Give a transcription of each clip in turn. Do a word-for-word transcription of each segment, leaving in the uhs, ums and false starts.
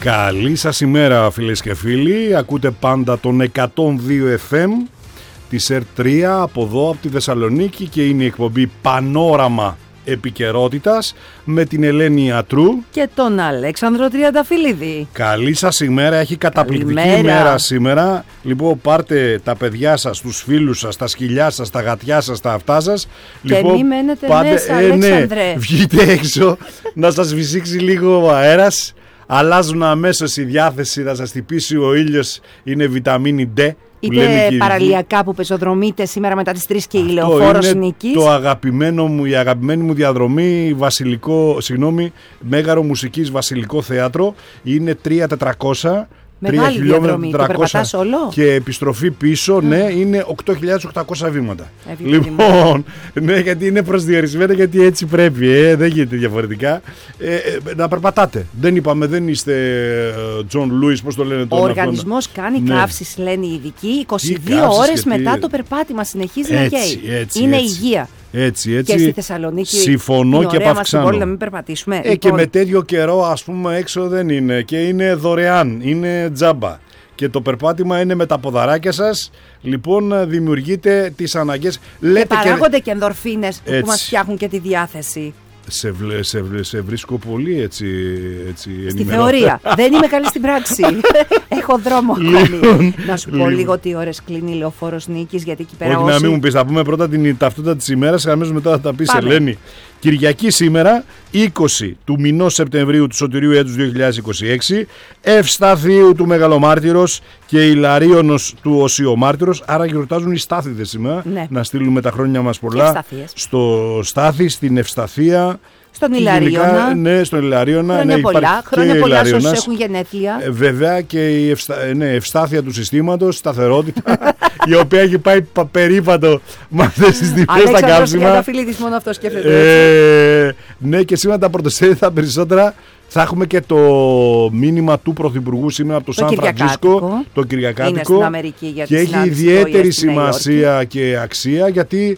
Καλή σας ημέρα φίλες και φίλοι, ακούτε πάντα τον εκατόν δύο εφ εμ της ερ τρία από εδώ από τη Θεσσαλονίκη και είναι η εκπομπή Πανόραμα Επικαιρότητας με την Ελένη Ιατρού και τον Αλέξανδρο Τριανταφυλλίδη. Καλή σας ημέρα, έχει καταπληκτική Καλημέρα. ημέρα σήμερα. Λοιπόν, πάρτε τα παιδιά σας, τους φίλους σας, τα σκυλιά σας, τα γατιά σας, τα αυτά σας. Και λοιπόν, μη μένετε πάτε, μέσα, ε, ναι, Αλέξανδρε. βγείτε έξω να σας φυσήξει λίγο ο αέρας. Αλλάζουν αμέσως η διάθεση, θα σας χτυπήσει ο ήλιος, είναι βιταμίνη D. Είτε παραλιακά που πεζοδρομείτε σήμερα μετά τις τρεις και η Λεωφόρος Νίκης. Το αγαπημένο μου, η αγαπημένη μου διαδρομή, βασιλικό, συγγνώμη, Μέγαρο Μουσικής Βασιλικό Θέατρο, είναι τρία χιλιάδες τετρακόσια. Μεγάλη διαδρομή, το περπατάς όλο. Και επιστροφή πίσω, mm. ναι, είναι οκτώ χιλιάδες οκτακόσια βήματα. Εύει, λοιπόν, ναι, γιατί είναι προσδιορισμένα, γιατί έτσι πρέπει, ε, δεν γίνεται διαφορετικά. Ε, ε, να περπατάτε. Δεν είπαμε, δεν είστε Τζον Λούις, πώς το λένε τώρα. Ο οργανισμός κάνει ναι. καύσεις, λένε οι ειδικοί, είκοσι δύο ώρες μετά τι... το περπάτημα συνεχίζει έτσι, να καίει. Έτσι, είναι έτσι. υγεία. Έτσι, έτσι. Και στη Θεσσαλονίκη συμφωνώ και επαυξάνω. Μπορεί να μην περπατήσουμε. Ε, λοιπόν... Και με τέτοιο καιρό, ας πούμε, έξω δεν είναι. Και είναι δωρεάν, είναι τζάμπα. Και το περπάτημα είναι με τα ποδαράκια σας. Λοιπόν, δημιουργείτε τις αναγκές. Και παράγονται και, και ενδορφίνες που μας φτιάχνουν και τη διάθεση. Σε, βλέ, σε, βλέ, σε βρίσκω πολύ έτσι, έτσι στη θεωρία. Δεν είμαι καλή στην πράξη. Έχω δρόμο ακόμη. Να σου πω λίγο τι ώρες κλείνει η Λεωφόρος Νίκης, γιατί εκεί πέρα. Όχι, όσοι... να μην μου πεις, θα πούμε πρώτα την ταυτότητα της ημέρας, αμέσως μετά θα τα πεις, Ελένη. Κυριακή σήμερα, είκοσι του μηνός Σεπτεμβρίου του Σωτηρίου έτους δύο χιλιάδες είκοσι έξι, Ευσταθίου του Μεγαλομάρτυρος και Ηλαρίωνος του Οσιομάρτυρος. Άρα γιορτάζουν οι Στάθηδες σήμερα. Ναι. Να στείλουμε τα χρόνια μας πολλά στο Στάθη, στην Ευσταθία. Στον Ηλαρίωνα. Ναι, στον Ηλαρίωνα. Χρόνια ναι, πολλά. Χρόνια πολλά σε όσους έχουν γενέθλια. Ε, βέβαια και η ευστα... ναι, ευστάθεια του συστήματος, σταθερότητα, η οποία έχει πάει περίπατο με αυτές τις τιμές στα καύσιμα. Αλέξανδρος Τριανταφυλλίδης, μόνο αυτό σκέφτεται. Ε, ναι, και σήμερα τα πρωτοσέλιδα περισσότερα. Θα έχουμε και το μήνυμα του Πρωθυπουργού σήμερα από το, το Σαν Φραντζίσκο, το Κυριακάτικο. Είναι στην Αμερική για και έχει ιδιαίτερη σημασία και αξία, γιατί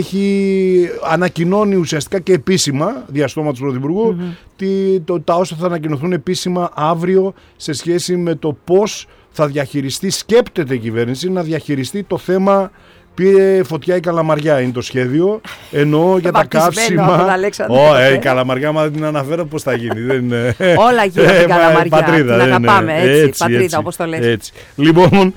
έχει ανακοινώνει ουσιαστικά και επίσημα, διαστόματος του Πρωθυπουργού, mm-hmm. τι, το, τα όσα θα ανακοινωθούν επίσημα αύριο σε σχέση με το πώς θα διαχειριστεί, σκέπτεται η κυβέρνηση να διαχειριστεί το θέμα. Πήρε φωτιά η Καλαμαριά, είναι το σχέδιο. Εννοώ για τα καύσιμα. Ω, ε, η Καλαμαριά, μα δεν την αναφέρω, πώς θα γίνει. Δεν, όλα γίνονται στην Καλαμαριά. Πατρίδα, την αγαπάμε, έτσι, έτσι, πατρίδα, έτσι, όπως το λες. Έτσι. Λοιπόν,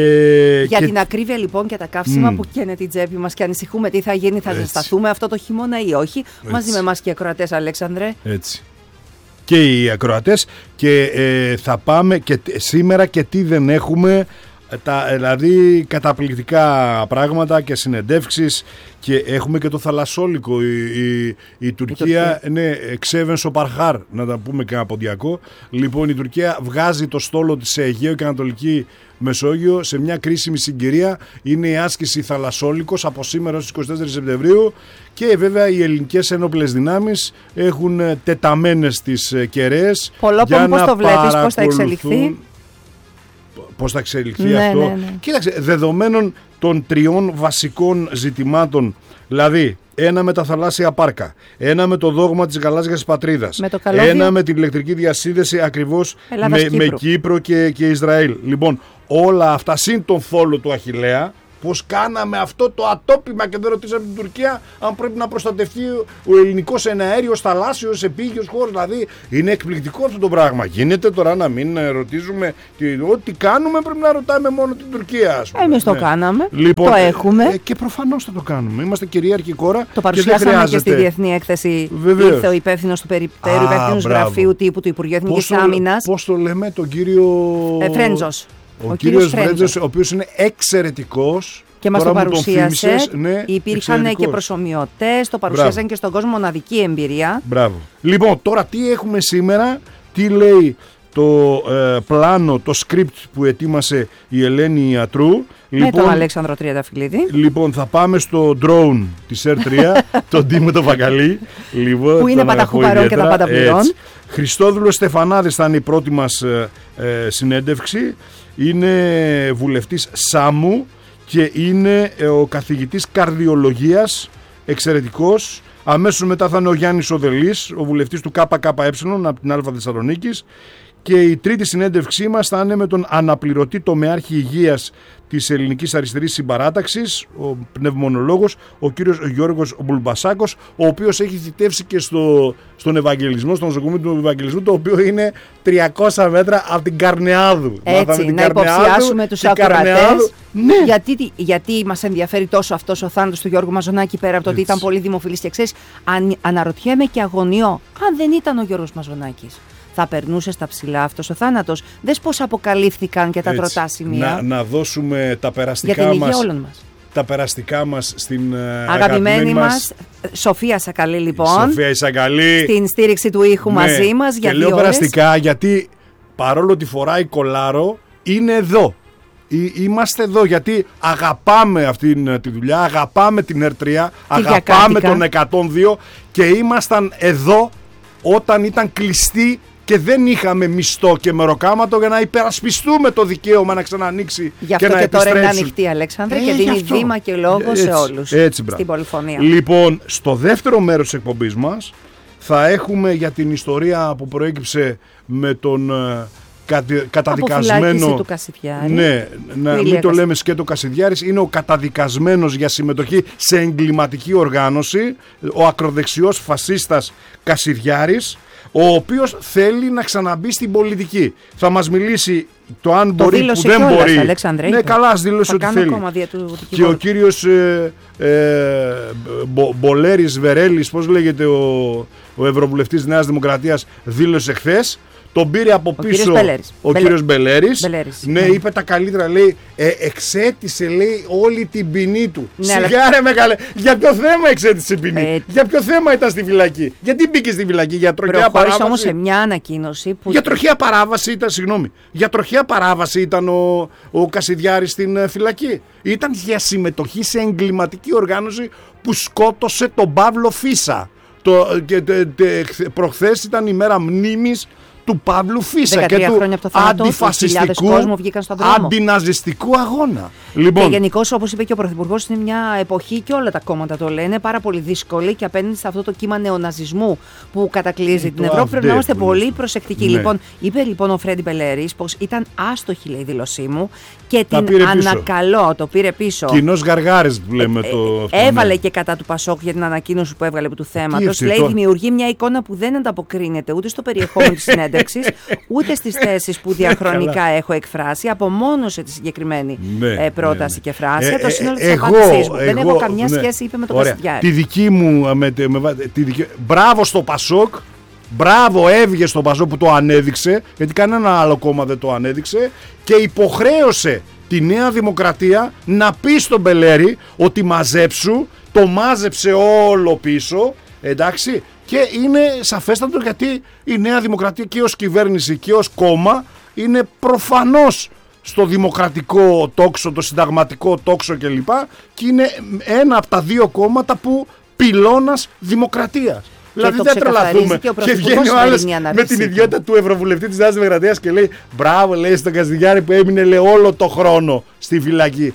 ε, για και... την ακρίβεια λοιπόν και τα καύσιμα mm. που καίνε την τσέπη μας και ανησυχούμε τι θα γίνει, θα ζεσταθούμε αυτό το χειμώνα ή όχι. Έτσι. Μαζί με εμάς και οι ακροατές, Αλέξανδρε. Έτσι. Και οι ακροατές. Και ε, θα πάμε και σήμερα και τι δεν έχουμε. Τα, δηλαδή καταπληκτικά πράγματα και συνεντεύξεις, και έχουμε και το θαλασσόλικο. Η, η, η Τουρκία, ναι, εξέβενσο παρχάρ, να τα πούμε και ένα ποντιακό. Λοιπόν, η Τουρκία βγάζει το στόλο της σε Αιγαίο και Ανατολική Μεσόγειο σε μια κρίσιμη συγκυρία. Είναι η άσκηση θαλασσόλικος από σήμερα ως είκοσι τέσσερις Σεπτεμβρίου, και βέβαια οι ελληνικές ένοπλες δυνάμεις έχουν τεταμένες τις κεραίες. Πολλό, πώς το βλέπεις, πώς θα εξελιχθεί. Πώς θα εξελιχθεί ναι, αυτό. Ναι, ναι. Κοίταξε, δεδομένων των τριών βασικών ζητημάτων, δηλαδή ένα με τα θαλάσσια πάρκα, ένα με το δόγμα της γαλάζιας πατρίδας, με το καλώδιο... ένα με την ηλεκτρική διασύνδεση ακριβώς με, Κύπρου. με Κύπρο και, και Ισραήλ. Λοιπόν, όλα αυτά συν τον φόλο του Αχιλλέα, πως κάναμε αυτό το ατόπιμα και δεν ρωτήσαμε την Τουρκία αν πρέπει να προστατευτεί ο ελληνικός εναέριος, θαλάσσιος, επίγειος χώρος. Δηλαδή είναι εκπληκτικό αυτό το πράγμα. Γίνεται τώρα να μην ρωτήσουμε τι, ό,τι κάνουμε, πρέπει να ρωτάμε μόνο την Τουρκία, ας πούμε. Εμείς ναι. το κάναμε, λοιπόν, το έχουμε. Ε, και προφανώς θα το κάνουμε. Είμαστε κυρίαρχη χώρα. Το παρουσιάσαμε και, και στη διεθνή έκθεση. Βεβαίως. Ήρθε ο υπεύθυνος του περιπτέρου, υπεύθυνος γραφείου τύπου του Υπουργείου Εθνικής Άμυνας. Πώς το λέμε, τον κύριο. Ε, Φρέντζος. Ο, ο κύριος Φρέντζος, ο οποίος είναι εξαιρετικός. Και μας το παρουσίασε. Ναι, υπήρχαν και προσομοιωτές, το παρουσίασαν Μπράβο. Και στον κόσμο μοναδική εμπειρία. Μπράβο. Λοιπόν, τώρα τι έχουμε σήμερα, τι λέει το ε, πλάνο, το script που ετοίμασε η Ελένη Ιατρού. Με λοιπόν, τον Αλέξανδρο Τριανταφυλλίδη. Λοιπόν, θα πάμε στο drone της ερ τρία, τον Τίμο το Βαγγαλή. Λοιπόν, που είναι πανταχού παρόν και τα πάντα πληρών. Χριστόδουλος Στεφανάδης θα είναι η πρώτη μας ε, ε, συνέντευξη. Είναι βουλευτής Σάμου και είναι ε, ο καθηγητής καρδιολογίας, εξαιρετικός. Αμέσως μετά θα είναι ο Γιάννης Οδελής, ο βουλευτής του ΚΚΕ από την Α Θεσσαλονίκης. Και η τρίτη συνέντευξή μας θα είναι με τον αναπληρωτή τομεάρχη υγείας της Ελληνικής Αριστερής Συμπαράταξης, ο πνευμονολόγος, ο κύριος Γιώργος Μπουλμπασάκος, ο οποίος έχει θητεύσει και στο, στον Ευαγγελισμό, στο νοσοκομείο του Ευαγγελισμού, το οποίο είναι τριακόσια μέτρα από την Καρνεάδου. Έτσι, την να Καρνεάδου, υποψιάσουμε τους ακροατές. Ναι. Γιατί, γιατί μας ενδιαφέρει τόσο αυτός ο θάνατος του Γιώργου Μαζονάκη, πέρα από το ότι ήταν πολύ δημοφιλής και ξέρεις, αν, αναρωτιέμαι και αγωνιώ, αν δεν ήταν ο Γιώργος Μαζονάκης, θα περνούσε στα ψηλά αυτός ο θάνατος? Δες πώς αποκαλύφθηκαν και τα Έτσι, τροτά σημεία. Να, να δώσουμε τα περαστικά για την υγεία μας, όλων μας. τα περαστικά μας στην αγαπημένη, αγαπημένη μας, μας Σοφία Σακαλή, λοιπόν. Σοφία Σακαλή. Στην στήριξη του ήχου, ναι, μαζί μας για και δύο λέω ώρες. περαστικά γιατί παρόλο ότι φοράει κολάρο, είναι εδώ. Είμαστε εδώ γιατί αγαπάμε αυτή τη δουλειά, αγαπάμε την Ερ τρία, αγαπάμε τον εκατόν δύο και ήμασταν εδώ όταν ήταν κλειστή και δεν είχαμε μισθό και μεροκάματο για να υπερασπιστούμε το δικαίωμα να ξανανοίξει γι' αυτό και, και, να και τώρα είναι επιστρέψουν. ανοιχτή, Αλέξανδρε, ε, και δίνει αυτό. βήμα και λόγο έτσι, σε όλους έτσι, στην πολυφωνία. Λοιπόν, στο δεύτερο μέρος της εκπομπής μας θα έχουμε για την ιστορία που προέκυψε με τον κατη, καταδικασμένο του Κασιδιάρη. Ναι, να του μην το λέμε σκέτο Κασιδιάρης, είναι ο καταδικασμένος για συμμετοχή σε εγκληματική οργάνωση, ο ακροδεξιός φασίστας Κασιδιάρης, ο οποίος θέλει να ξαναμπεί στην πολιτική. Θα μας μιλήσει το αν το μπορεί, που δεν κιόλας, μπορεί. Αλέξανδρε, ναι, καλά, ας δηλώσει ότι θέλει. Και ο κύριος ε, ε, Μπο, Μπολέρης Βερέλης, πώς λέγεται ο, ο Ευρωβουλευτής Νέας Δημοκρατίας, δήλωσε χθες. Τον πήρε από ο πίσω κύριος Μπελέρης. ο Μπελε... κύριος Μπελέρης. Μπελέρης. Ναι, ναι, είπε τα καλύτερα, λέει, ε, εξέτησε, λέει, όλη την ποινή του. Ναι, σιγά αλλά... ρε μεγάλε, για ποιο θέμα εξέτησε την ποινή, ε... για ποιο θέμα ήταν στη φυλακή, γιατί μπήκε στη φυλακή, για τροχαία παράβαση. Όμως σε μια ανακοίνωση που... Για τροχαία παράβαση ήταν, συγγνώμη, για τροχαία παράβαση ήταν ο, ο Κασιδιάρης στην uh, φυλακή. Ήταν για συμμετοχή σε εγκληματική οργάνωση που σκότωσε τον Παύλο Φίσα. Το, και, τε, τε, προχθές ήταν η μέρα μνήμης του Παύλου Φίσα και του αντιφασιστικού, αντιναζιστικού αγώνα. Λοιπόν, και γενικώς, όπως είπε και ο Πρωθυπουργός, είναι μια εποχή και όλα τα κόμματα το λένε πάρα πολύ δύσκολη και απέναντι σε αυτό το κύμα νεοναζισμού που κατακλείζει την Ευρώπη πρέπει να είμαστε πολύ προσεκτικοί. Ναι. Λοιπόν, είπε λοιπόν ο Φρέντι Μπελέρης πως ήταν άστοχη, λέει, η δήλωσή μου και τα την ανακαλώ, το πήρε πίσω. Κοινός Γαργάρης που λέμε ε, το. Αυτό, έβαλε ναι. και κατά του Πασόκ για την ανακοίνωση που έβγαλε του θέματος. Λέει, το... δημιουργεί μια εικόνα που δεν ανταποκρίνεται ούτε στο περιεχόμενο της συνέντευξης, ούτε στις θέσεις που διαχρονικά έχω εκφράσει. Απομόνωσε τη συγκεκριμένη ναι, ε, πρόταση ναι. και φράση. Ε, το σύνολο της απάντησής μου. Δεν έχω καμιά ναι. σχέση, είπε, με τον Κασιδιάρη. Τη δική μου. Με, με, τη δική... Μπράβο στο Πασόκ. Μπράβο, έβγε στο Πασόκ που το ανέδειξε, γιατί κανένα άλλο κόμμα δεν το ανέδειξε και υποχρέωσε τη Νέα Δημοκρατία να πει στον Μπελέρη ότι μαζέψου, το μάζεψε όλο πίσω, εντάξει, και είναι σαφέστατο γιατί η Νέα Δημοκρατία και ως κυβέρνηση και ως κόμμα είναι προφανώς στο δημοκρατικό τόξο, το συνταγματικό τόξο κλπ. Και είναι ένα από τα δύο κόμματα που πυλώνας δημοκρατίας. Δηλαδή δεν τρελαθούμε. Και, και βγαίνει ο άλλος με την ιδιότητα του Ευρωβουλευτή της Νέας Δημοκρατίας και λέει μπράβο, λέει, στον Κασιδιάρη που έμεινε, λέει, όλο το χρόνο στη φυλακή.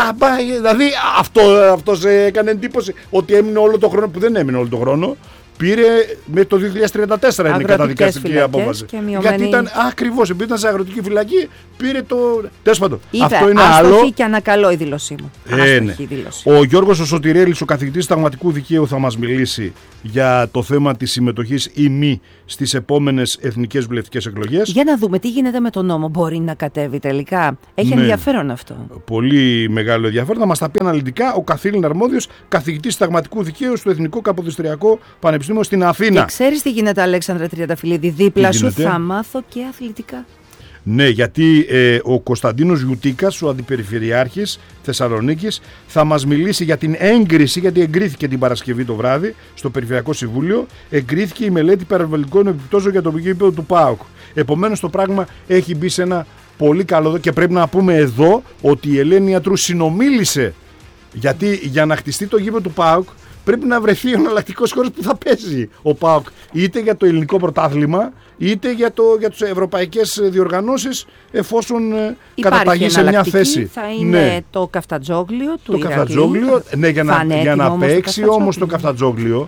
Δηλαδή αυτό, αυτός έκανε εντύπωση ότι έμεινε όλο το χρόνο, που δεν έμεινε όλο το χρόνο. Πήρε με το δύο χιλιάδες τριάντα τέσσερα είναι η καταδικαστική απόφαση. Μειωμένη... Γιατί ήταν ακριβώς, επειδή ήταν σε αγροτική φυλακή, πήρε το. Τέλος πάντων. Είπε, αυτό είναι άστοχη άλλο. Και ανακαλώ η δήλωσή μου. Ε, ναι. δήλωση. Ο Γιώργος ο Σωτηρέλης, ο καθηγητής Συνταγματικού Δικαίου, θα μας μιλήσει για το θέμα της συμμετοχής ή μη στις επόμενες εθνικές βουλευτικές εκλογές. Για να δούμε τι γίνεται με τον νόμο. Μπορεί να κατέβει τελικά. Έχει ναι. ενδιαφέρον αυτό. Πολύ μεγάλο ενδιαφέρον. Θα μας τα πει αναλυτικά ο καθήλυν αρμόδιος καθηγητής Συνταγματικού Δικαίου στο Εθνικό Καποδιστριακό Πανεπιστήμιο στην Αθήνα. Και ξέρεις τι γίνεται, Αλέξανδρα Τριανταφυλλίδη, δίπλα σου θα μάθω και αθλητικά. Ναι, γιατί ε, ο Κωνσταντίνος Γιουτίκας, ο Αντιπεριφερειάρχης Θεσσαλονίκης, θα μας μιλήσει για την έγκριση, γιατί εγκρίθηκε την Παρασκευή το βράδυ στο Περιφερειακό Συμβούλιο, εγκρίθηκε η μελέτη περιβαλλοντικών επιπτώσεων για το γήπεδο του ΠΑΟΚ. Επομένως το πράγμα έχει μπει σε ένα πολύ καλό, και πρέπει να πούμε εδώ ότι η Ελένη Ιατρού συνομίλησε, γιατί για να χτιστεί το γήπεδο του ΠΑΟΚ πρέπει να βρεθεί ο εναλλακτικός χώρος που θα παίζει ο ΠΑΟΚ, είτε για το ελληνικό πρωτάθλημα, είτε για, το, για τις ευρωπαϊκές διοργανώσεις, εφόσον υπάρχει καταταγεί σε μια θέση. Θα είναι ναι. το Καφτατζόγλιο του Το Καφτατζόγλιο, ναι, για να, για να παίξει όμως το Καφτατζόγλιο,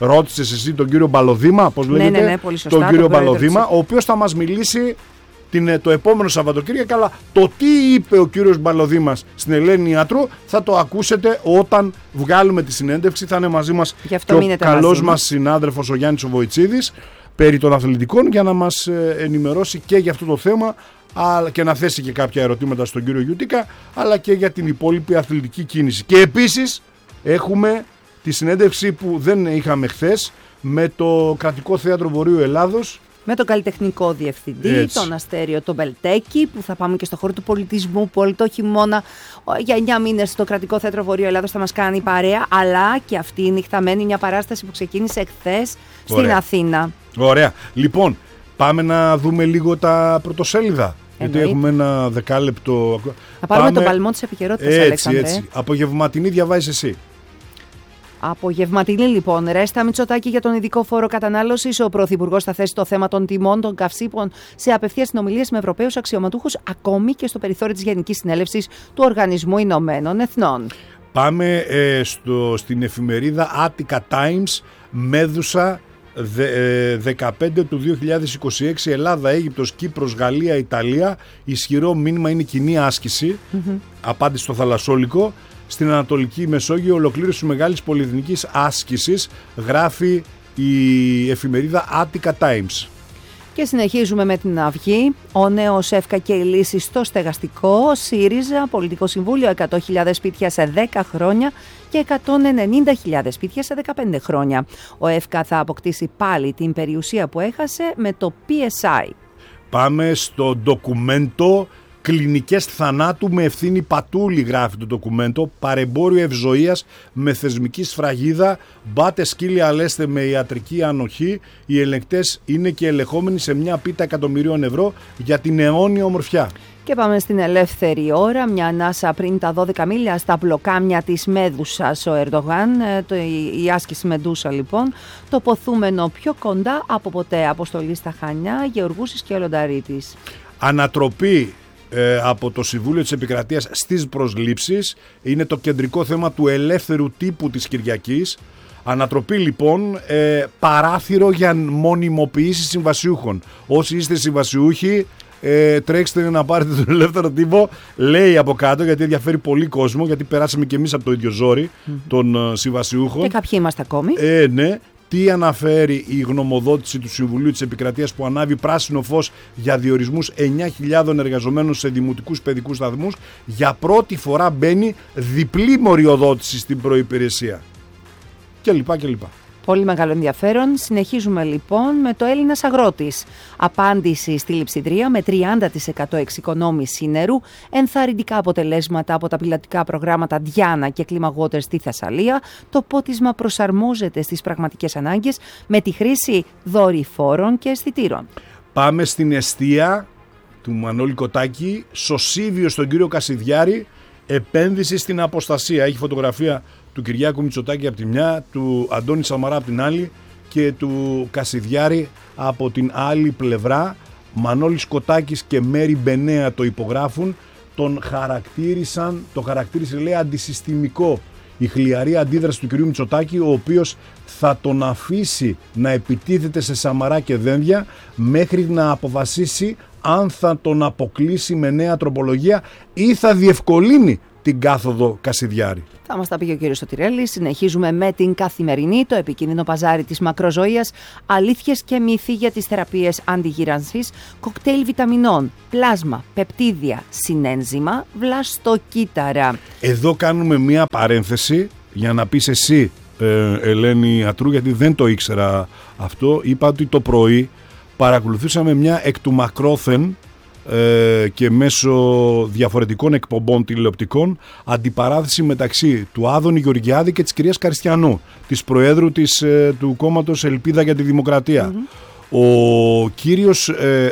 ρώτησες εσύ τον κύριο Μπαλωδήμα, πώς λέγεται, ναι, ναι, ναι, πολύ σωστά, τον κύριο τον Μπαλωδήμα, ο οποίος θα μας μιλήσει την, το επόμενο Σαββατοκύριακο. Αλλά το τι είπε ο κύριος Μπαλωδήμας στην Ελένη Ιατρού θα το ακούσετε όταν βγάλουμε τη συνέντευξη. Θα είναι μαζί μας και ο καλός μας συνάδελφος ο Γιάννης ο Βοητσίδης περί των αθλητικών, για να μας ενημερώσει και για αυτό το θέμα και να θέσει και κάποια ερωτήματα στον κύριο Γιουτίκα, αλλά και για την υπόλοιπη αθλητική κίνηση. Και επίσης έχουμε τη συνέντευξη που δεν είχαμε χθες με το Κρατικό Θέατρο Βορείου Ελλάδος, με τον καλλιτεχνικό διευθυντή, έτσι, τον Αστέριο τον Μπελτέκη, που θα πάμε και στο χώρο του πολιτισμού, που όλο το χειμώνα για εννιά μήνες στο Κρατικό Θέατρο Βορείου Ελλάδος θα μας κάνει παρέα, αλλά και αυτή η νυχταμένη, μια παράσταση που ξεκίνησε εχθές στην Αθήνα. Ωραία. Λοιπόν, πάμε να δούμε λίγο τα πρωτοσέλιδα. Εννοείται. Γιατί έχουμε ένα δεκάλεπτο. Θα πάρουμε πάμε... τον παλμό της επικαιρότητας, Αλέξανδρε. Έτσι. Απογευματινή διαβάζεις εσύ. Απογευματινή λοιπόν. Ρέστα Μητσοτάκη για τον ειδικό φόρο κατανάλωσης. Ο Πρωθυπουργός θα θέσει το θέμα των τιμών των καυσίμων σε απευθείας συνομιλίες με Ευρωπαίους αξιωματούχους, ακόμη και στο περιθώριο της Γενικής Συνέλευσης του Οργανισμού Ηνωμένων Εθνών. Πάμε ε, στο, στην εφημερίδα Attica Times, Μέδουσα, δεκαπέντε του δύο χιλιάδες είκοσι έξι, Ελλάδα, Αίγυπτος, Κύπρος, Γαλλία, Ιταλία. Ισχυρό μήνυμα είναι κοινή άσκηση. Mm-hmm. Απάντηση στο θαλασσόλικο. Στην Ανατολική Μεσόγειο, ολοκλήρωση μεγάλης πολυεθνικής άσκησης, γράφει η εφημερίδα Attica Times. Και συνεχίζουμε με την Αυγή. Ο νέος ΕΦΚΑ και η λύση στο στεγαστικό. ΣΥΡΙΖΑ, Πολιτικό Συμβούλιο, εκατό χιλιάδες σπίτια σε δέκα χρόνια και εκατόν ενενήντα χιλιάδες σπίτια σε δεκαπέντε χρόνια. Ο ΕΦΚΑ θα αποκτήσει πάλι την περιουσία που έχασε με το πι ες άι. Πάμε στο ντοκουμέντο. Κλινικές θανάτου με ευθύνη Πατούλη, γράφει το ντοκουμέντο. Παρεμπόριο ευζοίας με θεσμική σφραγίδα. Μπάτε σκύλια, λέστε με ιατρική ανοχή. Οι ελεγκτές είναι και ελεγχόμενοι σε μια πίτα εκατομμυρίων ευρώ για την αιώνια ομορφιά. Και πάμε στην ελεύθερη ώρα. Μια ανάσα πριν τα δώδεκα μίλια στα μπλοκάμια της Μέδουσας ο Ερντογάν. Το, η, η άσκηση Μεντούσα λοιπόν. Τοποθούμενο πιο κοντά από ποτέ. Αποστολή στα Χανιά, Γεωργούσης και Λονταρίτης. Ανατροπή από το Συμβούλιο της Επικρατείας στις προσλήψεις είναι το κεντρικό θέμα του ελεύθερου τύπου της Κυριακής. Ανατροπή λοιπόν, ε, παράθυρο για μονιμοποίηση συμβασιούχων. Όσοι είστε συμβασιούχοι, ε, τρέξτε να πάρετε τον ελεύθερο τύπο, λέει από κάτω, γιατί ενδιαφέρει πολύ κόσμο, γιατί περάσαμε και εμείς από το ίδιο ζόρι mm-hmm. των uh, συμβασιούχων. Και κάποιοι είμαστε ακόμη. Ε, ναι. Τι αναφέρει η γνωμοδότηση του Συμβουλίου της Επικρατείας που ανάβει πράσινο φως για διορισμούς εννιά χιλιάδων εργαζομένων σε δημοτικούς παιδικούς σταθμούς? Για πρώτη φορά μπαίνει διπλή μοριοδότηση στην προϋπηρεσία. Και λοιπά και λοιπά. Πολύ μεγάλο ενδιαφέρον. Συνεχίζουμε λοιπόν με το Έλληνας αγρότης. Απάντηση στη λειψιδρία με τριάντα τοις εκατό εξοικονόμηση νερού, ενθαρρυντικά αποτελέσματα από τα πιλωτικά προγράμματα Διάνα και Κλίμαγότερ στη Θεσσαλία. Το πότισμα προσαρμόζεται στις πραγματικές ανάγκες με τη χρήση δορυφόρων και αισθητήρων. Πάμε στην εστία του Μανώλη Κοτάκη. Σωσίβιο στον κύριο Κασιδιάρη. Επένδυση στην αποστασία. Έχει φωτογραφία του Κυριάκου Μητσοτάκη από τη μια, του Αντώνη Σαμαρά από την άλλη και του Κασιδιάρη από την άλλη πλευρά. Μανώλης Κοτάκης και Μέρη Μπενέα το υπογράφουν. Τον χαρακτήρισαν, το χαρακτήρισε λέει αντισυστημικό η χλιαρή αντίδραση του κυρίου Μητσοτάκη, ο οποίος θα τον αφήσει να επιτίθεται σε Σαμαρά και Δένδια μέχρι να αποφασίσει αν θα τον αποκλείσει με νέα τροπολογία ή θα διευκολύνει την κάθοδο Κασιδιάρη. Θα μας τα πει και ο κύριος Σωτηρέλης. Συνεχίζουμε με την Καθημερινή, το επικίνδυνο παζάρι της μακροζωίας, αλήθειες και μύθοι για τις θεραπείες αντιγύρανσης, κοκτέιλ βιταμινών, πλάσμα, πεπτίδια, συνένζημα, βλαστοκύτταρα. Εδώ κάνουμε μία παρένθεση για να πεις εσύ, ε, Ελένη Ιατρού, γιατί δεν το ήξερα αυτό. Είπα ότι το πρωί παρακολουθούσαμε μια εκ του μακρόθεν ε, και μέσω διαφορετικών εκπομπών τηλεοπτικών αντιπαράθεση μεταξύ του Άδωνη Γεωργιάδη και της κυρίας Καριστιανού, της Προέδρου της, ε, του κόμματος Ελπίδα για τη Δημοκρατία. Mm-hmm. Ο κύριος ε,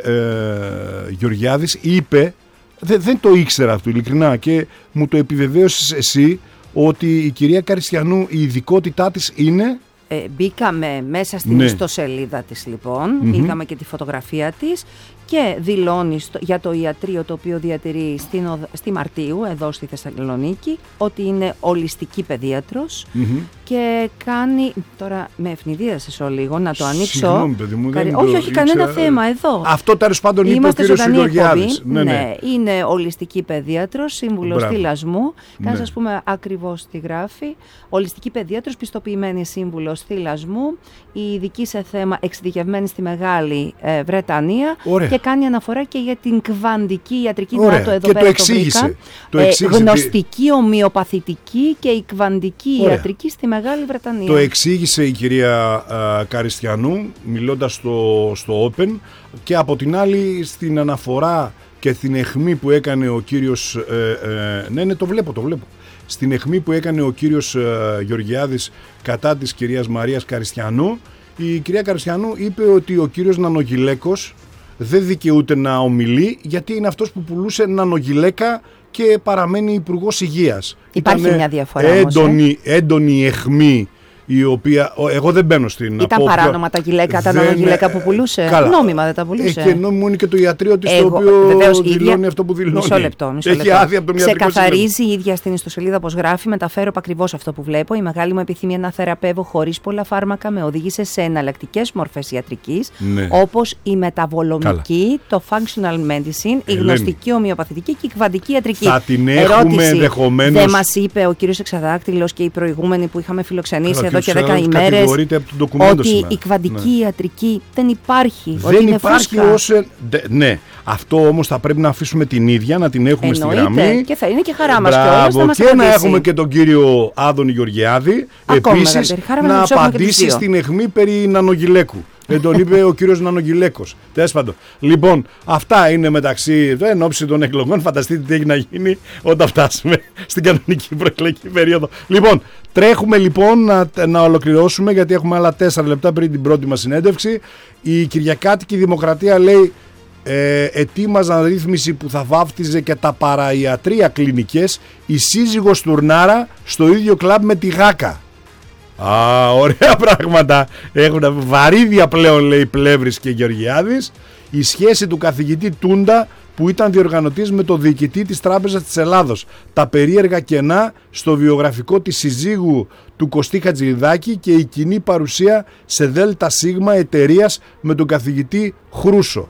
ε, Γεωργιάδης είπε, δε, δεν το ήξερα αυτό ειλικρινά και μου το επιβεβαίωσες εσύ, ότι η κυρία Καριστιανού η ειδικότητά της είναι... Ε, μπήκαμε μέσα στην ναι. ιστοσελίδα της λοιπόν, mm-hmm. είδαμε και τη φωτογραφία της και δηλώνει στο, για το ιατρείο το οποίο διατηρεί στην, στη Μαρτίου εδώ στη Θεσσαλονίκη ότι είναι ολιστική παιδίατρος, mm-hmm. και κάνει. Τώρα με ευνηδίασες ο λίγο να το ανοίξω. Συγγνώμη, παιδί μου, δεν όχι, το όχι, κανένα θέμα εδώ. Αυτό τέλος πάντων είπε ο κύριος Γεωργιάδης. Ναι, ναι, είναι ολιστική παιδίατρος, σύμβουλος θυλασμού. Και να ναι. σας πούμε ακριβώς τι γράφει. Ολιστική παιδίατρος, πιστοποιημένη σύμβουλος θυλασμού, η ειδική σε θέμα εξειδικευμένη στη Μεγάλη ε, Βρετανία. Ωραία. Και κάνει αναφορά και για την κβαντική ιατρική. Ωραία. Να το εδώ και πέρα το εξήγησε. Το ε, εξήγησε γνωστική, ομοιοπαθητική και η κβαντική Ωραία. ιατρική στη Μεγάλη Βρετανία. Το εξήγησε η κυρία α, Καριστιανού μιλώντας στο, στο Open, και από την άλλη στην αναφορά και την αιχμή που έκανε ο κύριος ε, ε, ναι, ναι, το βλέπω, το βλέπω στην αιχμή που έκανε ο κύριος ε, Γεωργιάδης κατά της κυρίας Μαρίας Καριστιανού, η κυρία Καριστιανού είπε ότι ο κύριος Νανογιλέκος δεν δικαιούται να ομιλεί, γιατί είναι αυτός που πουλούσε νανογιλέκα και παραμένει υπουργός υγείας. Υπάρχει Ήτανε μια διαφορά έντονη, όμως, ε? έντονη αιχμή, η οποία, εγώ δεν μπαίνω στην Ήταν απόψη. παράνομα τα γυλαίκα, τα νανογυλαίκα που πουλούσε. Καλά. Νόμιμα δεν τα πουλούσε. Έχει και νόμιμο είναι και το ιατρείο της, Εγώ, το οποίο βεβαίως, δηλώνει ίδια, αυτό που δηλώνει. Μισό λεπτό. Μισό Έχει λεπτό. άδεια από τον ιατρικό σύλλογο. Ξεκαθαρίζει η ίδια στην ιστοσελίδα πως γράφει. Μεταφέρω ακριβώς αυτό που βλέπω. Η μεγάλη μου επιθυμία να θεραπεύω χωρίς πολλά φάρμακα με οδήγησε σε εναλλακτικές μορφές ιατρικής, ναι. όπως η μεταβολομική, το functional medicine, η γνωστική ομοιοπαθητική και η κβαντική ιατρική. Θα την έχουμε ενδεχομένως. Δεν μας είπε ο κύριος Εξαδάκτυλος και οι προηγούμενοι που είχαμε φιλοξενήσει Καλά, εδώ και δέκα ημέρες ότι σήμερα. Η κβαντική ναι. ιατρική δεν υπάρχει. Δεν ότι είναι υπάρχει ως. Ναι, αυτό όμως θα πρέπει να αφήσουμε την ίδια, να την έχουμε Εννοείται, στη γραμμή. Και θα είναι και χαρά μας κιόλας να μας και να έχουμε και τον κύριο Άδωνη Γεωργιάδη επίσης να απαντήσει στην αιχμή περί νανογιλέκου. Δεν τον είπε ο κύριος Νανογιλέκος. Τέλος πάντων. Λοιπόν, αυτά είναι μεταξύ εν ώψη των εκλογών. Φανταστείτε τι έχει να γίνει όταν φτάσουμε στην κανονική προεκλογική περίοδο. Λοιπόν, τρέχουμε λοιπόν να, να ολοκληρώσουμε, γιατί έχουμε άλλα τέσσερα λεπτά πριν την πρώτη μας συνέντευξη. Η Κυριακάτικη Δημοκρατία λέει ε, ετοίμαζαν ρύθμιση που θα βάφτιζε και τα παραϊατρία κλινικές, η σύζυγος Τουρνάρα στο ίδιο κλαμπ με τη Γάκα. Α, ωραία πράγματα. Έχουν βαρύδια πλέον, λέει Πλεύρης και Γεωργιάδης. Η σχέση του καθηγητή Τούντα που ήταν διοργανωτής με το διοικητή της Τράπεζας της Ελλάδος. Τα περίεργα κενά στο βιογραφικό της συζύγου του Κωστή Χατζηδάκη και η κοινή παρουσία σε ΔΣ εταιρείας με τον καθηγητή Χρούσο.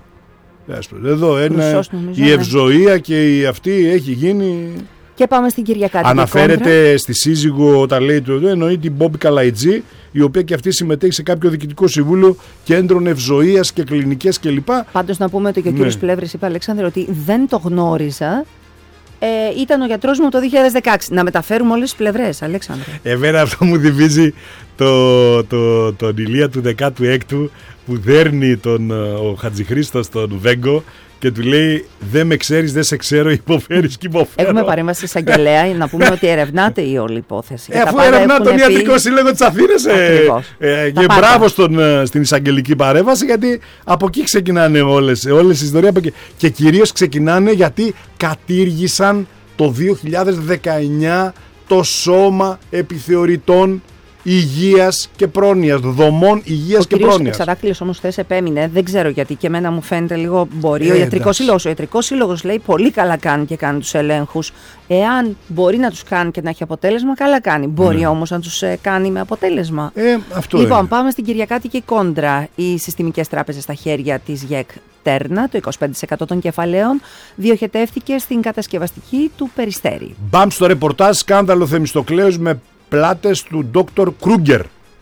Εδώ είναι η ευζοία και η αυτή έχει γίνει. Και πάμε στην Κυριακάτικη Αναφέρεται κόντρα. στη σύζυγο όταν λέει το εννοεί την Μπόμπη Καλαϊτζή, η οποία και αυτή συμμετέχει σε κάποιο διοικητικό συμβούλιο κέντρων ευζοίας και κλινικές κλπ. Πάντως να πούμε ότι και ο ναι. κύριος Πλεύρης είπε, Αλέξανδρε, ότι δεν το γνώριζα. Ε, ήταν ο γιατρός μου το δύο χιλιάδες δεκαέξι. Να μεταφέρουμε όλες τις πλευρές, Αλέξανδρε. Εμένα αυτό μου θυμίζει το, το, τον Ηλία του δέκατου έκτου που δέρνει τον, ο Χατζηχρήστος τον Βέγκο και του λέει δεν με ξέρεις, δεν σε ξέρω, υποφέρεις και υποφέρω. Έχουμε παρέμβαση εισαγγελέα να πούμε ότι ερευνάται η όλη υπόθεση. Ε, αφού ερευνά τον Ιατρικό Σύλλογο της Αθήνας ε, ε, και πάντα. Μπράβο στον, στην εισαγγελική παρέμβαση, γιατί από εκεί ξεκινάνε όλες, όλες οι ιστορίες και, και κυρίως ξεκινάνε γιατί κατήργησαν το δύο χιλιάδες δεκαεννιά το Σώμα Επιθεωρητών Υγείας και Πρόνοιας, δομών υγείας και πρόνοιας. Ο κύριος Εξαδάκτυλος όμως χθες επέμεινε, δεν ξέρω γιατί και εμένα μου φαίνεται λίγο μπορεί. Ε, ο Ιατρικός Σύλλογος, ο Ιατρικός Σύλλογος λέει πολύ καλά κάνει και κάνει τους ελέγχους. Εάν μπορεί να τους κάνει και να έχει αποτέλεσμα, καλά κάνει. Μπορεί ναι. όμως να τους ε, κάνει με αποτέλεσμα. Ε, αυτό λοιπόν, είναι. Πάμε στην Κυριακάτικη κόντρα. Οι συστημικές τράπεζες στα χέρια της ΓΕΚ Τέρνα, το είκοσι πέντε τοις εκατό των κεφαλαίων, διοχετεύτηκε στην κατασκευαστική του Περιστέρι. Μπαμ στο ρεπορτάζ, σκάνδαλο Θεμιστοκλέους με πλάτες του Ντόκτορ Κρούγκερ.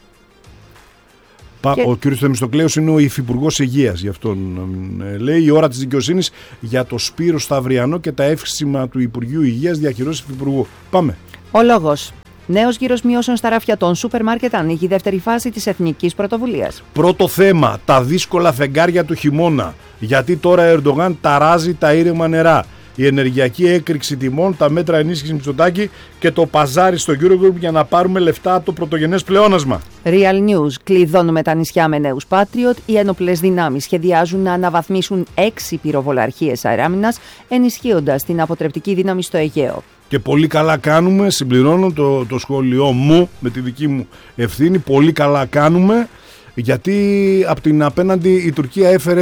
Και... Ο κ. Θεμιστοκλέους είναι ο υφυπουργός υγείας, γι' αυτόν ε, λέει η ώρα της δικαιοσύνης για το Σπύρο Σταυριανό και τα εύσημα του Υπουργείου Υγείας διαχειρός υφυπουργού. Πάμε. Ο λόγος. Νέος γύρος μειώσεων στα ράφια των σούπερ μάρκετ ανοίγει η δεύτερη φάση της εθνικής πρωτοβουλίας. Πρώτο θέμα, τα δύσκολα φεγγάρια του χειμώνα. Γιατί τώρα ο Ερντογάν ταράζει τα ήρεμα νερά. Η ενεργειακή έκρηξη τιμών, τα μέτρα ενίσχυσης Μητσοτάκη και το παζάρι στο Eurogroup για να πάρουμε λεφτά από το πρωτογενές πλεόνασμα. Real News. Κλειδώνουμε τα νησιά με νέους Patriot. Οι ένοπλες δυνάμεις σχεδιάζουν να αναβαθμίσουν έξι πυροβολαρχίες αεράμινας, ενισχύοντας την αποτρεπτική δύναμη στο Αιγαίο. Και πολύ καλά κάνουμε, συμπληρώνω το, το σχόλιο μου με τη δική μου ευθύνη, πολύ καλά κάνουμε, γιατί από την απέναντι η Τουρκία έφερε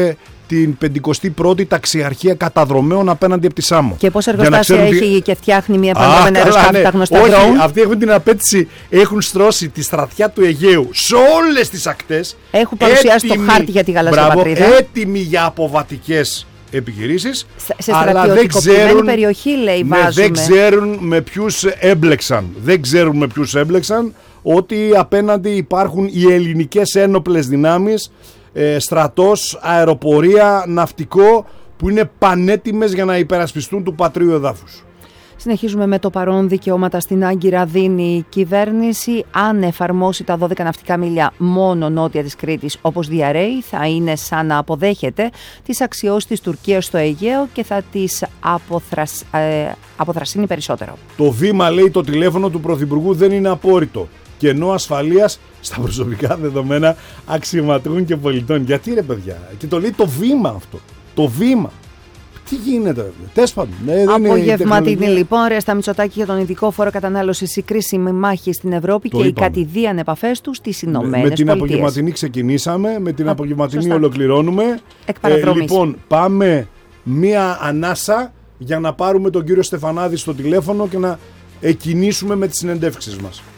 την πενηκοστή πρώτη ταξιαρχία καταδρομέων απέναντι από τη Σάμο. Και πόσα εργοστάσια έχει τι... και φτιάχνει μια επανδρομένα αεροσκάφη, ναι. Τα γνωστά Όχι, drone. αυτοί έχουν την απέτηση, έχουν στρώσει τη στρατιά του Αιγαίου σε όλες τις ακτές. Έχουν παρουσιάσει έτοιμοι, το χάρτη για τη γαλάζια μπράβο, πατρίδα. Έτοιμοι για αποβατικές επιχειρήσεις, σε αλλά δεν ξέρουν, περιοχή, λέει, ναι, δεν ξέρουν με ποιους έμπλεξαν. Δεν ξέρουν με ποιους έμπλεξαν, ότι απέναντι υπάρχουν οι ελληνικές ένοπλες δυνάμεις, ε, στρατός, αεροπορία, ναυτικό, που είναι πανέτοιμες για να υπερασπιστούν του πατρίου εδάφους. Συνεχίζουμε με το παρόν. Δικαιώματα στην Άγκυρα δίνει η κυβέρνηση. Αν εφαρμόσει τα δώδεκα ναυτικά μίλια μόνο νότια της Κρήτης, όπως διαρρέει, θα είναι σαν να αποδέχεται τις αξιώσεις της Τουρκίας στο Αιγαίο και θα τις αποθρασ... ε, αποθρασύνει περισσότερο. Το βήμα, λέει, το τηλέφωνο του Πρωθυπουργού δεν είναι απόρριτο. Κενό ασφαλείας στα προσωπικά δεδομένα αξιωματούχων και πολιτών. Γιατί, ρε παιδιά, και το λέει το βήμα αυτό. Το βήμα. Τι γίνεται, τες πάντων. Ναι, Απογευματινή λοιπόν, Ρέστα Μητσοτάκη για τον ειδικό φόρο κατανάλωσης, η κρίσιμη μάχη στην Ευρώπη το και είπαμε. Οι κατηδίαν επαφές του στις Ηνωμένες Πολιτείες. Με την απογευματινή ξεκινήσαμε, με την Α, απογευματινή σωστά. Ολοκληρώνουμε. Ε, λοιπόν, πάμε μία ανάσα για να πάρουμε τον κύριο Στεφανάδη στο τηλέφωνο και να εκκινήσουμε με τις συνεντεύξεις μας.